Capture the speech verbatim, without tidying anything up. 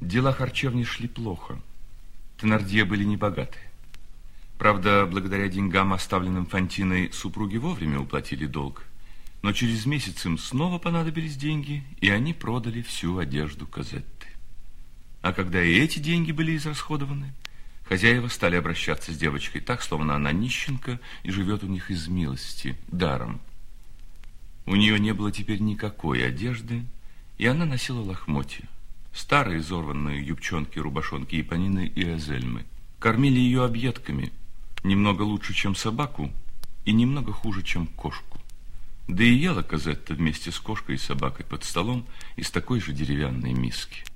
Дела харчевни шли плохо. Теннардье были небогаты. Правда, благодаря деньгам, оставленным Фантиной, супруги вовремя уплатили долг. Но через месяц им снова понадобились деньги, и они продали всю одежду Козетты. А когда и эти деньги были израсходованы, хозяева стали обращаться с девочкой так, словно она нищенка и живет у них из милости, даром. У нее не было теперь никакой одежды, и она носила лохмотья. Старые изорванные юбчонки, рубашонки Японины и Эзельмы. Кормили ее объедками, немного лучше, чем собаку, и немного хуже, чем кошку. Да и ела Козетта вместе с кошкой и собакой под столом из такой же деревянной миски.